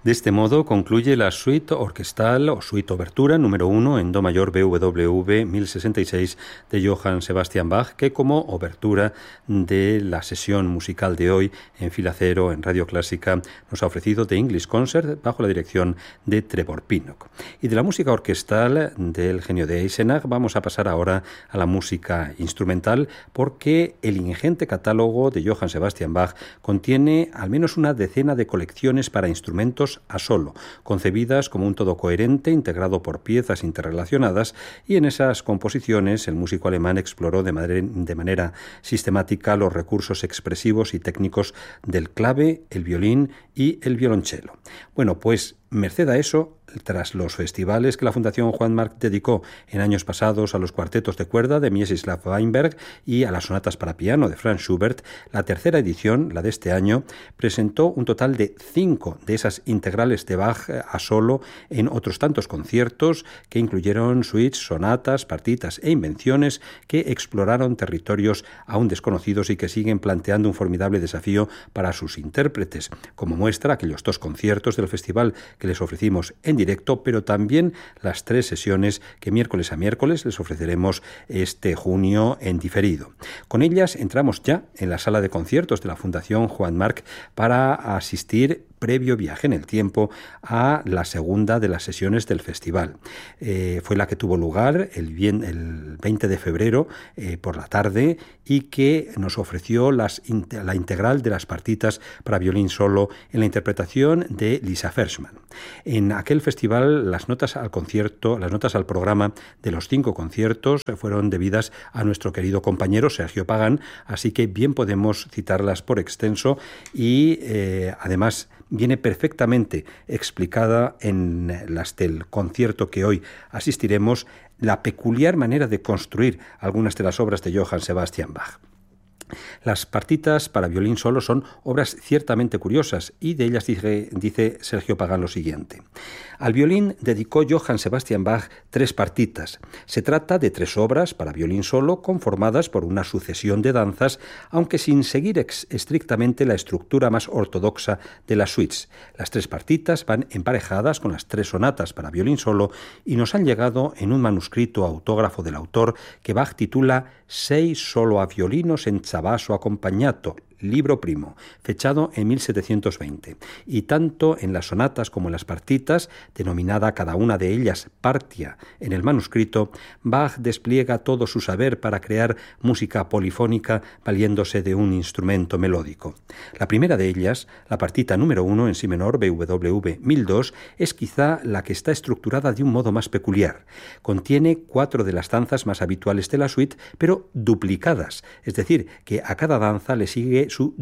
De este modo concluye la suite orquestal o suite obertura número 1 en do mayor BWV 1066 de Johann Sebastian Bach, que como obertura de la sesión musical de hoy en Fila Cero en Radio Clásica nos ha ofrecido The English Concert bajo la dirección de Trevor Pinnock. Y de la música orquestal del genio de Eisenach vamos a pasar ahora a la música instrumental, porque el ingente catálogo de Johann Sebastian Bach contiene al menos una decena de colecciones para instrumentos a solo, concebidas como un todo coherente integrado por piezas interrelacionadas, y en esas composiciones el músico alemán exploró de manera sistemática los recursos expresivos y técnicos del clave, el violín y el violonchelo. Bueno, pues merced a eso, tras los festivales que la Fundación Juan March dedicó en años pasados a los cuartetos de cuerda de Mieczysław Weinberg y a las sonatas para piano de Franz Schubert, la tercera edición, la de este año, presentó un total de 5 de esas integrales de Bach a solo en otros tantos conciertos que incluyeron suites, sonatas, partitas e invenciones que exploraron territorios aún desconocidos y que siguen planteando un formidable desafío para sus intérpretes, como muestra aquellos 2 conciertos del festival que les ofrecimos en directo, pero también las 3 sesiones que miércoles a miércoles les ofreceremos este junio en diferido. Con ellas entramos ya en la sala de conciertos de la Fundación Juan March para asistir, previo viaje en el tiempo, a la segunda de las sesiones del festival. Fue la que tuvo lugar el 20 de febrero por la tarde, y que nos ofreció la integral de las partitas para violín solo en la interpretación de Lisa Fersman. En aquel festival las notas al programa de los 5 conciertos fueron debidas a nuestro querido compañero Sergio Pagán, así que bien podemos citarlas por extenso, y además viene perfectamente explicada en las del concierto que hoy asistiremos la peculiar manera de construir algunas de las obras de Johann Sebastian Bach. Las partitas para violín solo son obras ciertamente curiosas, y de ellas dice Sergio Pagán lo siguiente. Al violín dedicó Johann Sebastian Bach 3 partitas. Se trata de 3 obras para violín solo conformadas por una sucesión de danzas, aunque sin seguir estrictamente la estructura más ortodoxa de las suites. Las 3 partitas van emparejadas con las 3 sonatas para violín solo y nos han llegado en un manuscrito autógrafo del autor que Bach titula 6 solo a violinos en Basso accompagnato, libro primo, fechado en 1720, y tanto en las sonatas como en las partitas, denominada cada una de ellas partia en el manuscrito, Bach despliega todo su saber para crear música polifónica valiéndose de un instrumento melódico. La primera de ellas, la partita número 1 en si menor BWV 1002, es quizá la que está estructurada de un modo más peculiar. Contiene 4 de las danzas más habituales de la suite, pero duplicadas, es decir, que a cada danza le sigue su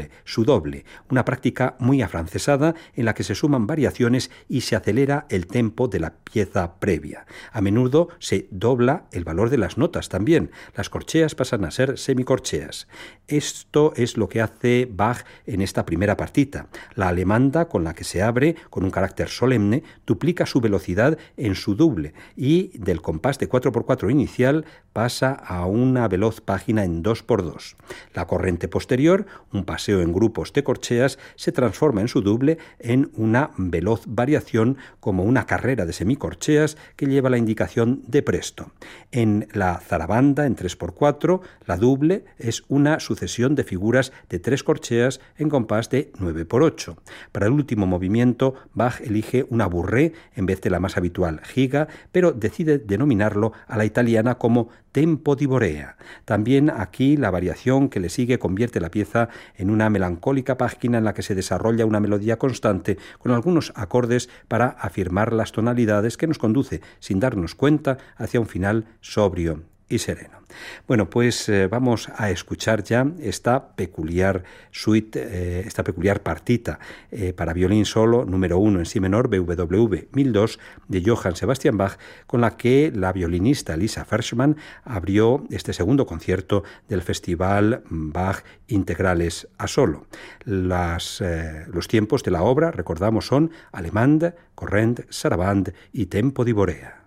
doble, una práctica muy afrancesada en la que se suman variaciones y se acelera el tempo de la pieza previa. A menudo se dobla el valor de las notas también. Las corcheas pasan a ser semicorcheas. Esto es lo que hace Bach en esta primera partita. La alemanda, con la que se abre con un carácter solemne, duplica su velocidad en su doble, y del compás de 4x4 inicial pasa a una veloz página en 2x2. La corriente posterior, un paseo en grupos de corcheas, se transforma en su doble en una veloz variación como una carrera de semicorcheas que lleva la indicación de presto. En la zarabanda en 3x4, la doble es una sucesión de figuras de 3 corcheas en compás de 9x8. Para el último movimiento, Bach elige una bourrée en vez de la más habitual giga, pero decide denominarlo a la italiana como tempo di borea. También aquí la variación que le sigue convierte la pieza en una melancólica página en la que se desarrolla una melodía constante con algunos acordes para afirmar las tonalidades, que nos conduce, sin darnos cuenta, hacia un final sobrio y sereno. Bueno, pues vamos a escuchar ya esta peculiar suite, esta peculiar partita para violín solo número 1 en si menor BWV 1002 de Johann Sebastian Bach, con la que la violinista Lisa Fersman abrió este segundo concierto del festival Bach Integrales a solo. Los tiempos de la obra, recordamos, son Allemande, Corrent, Sarabande y Tempo di Borea.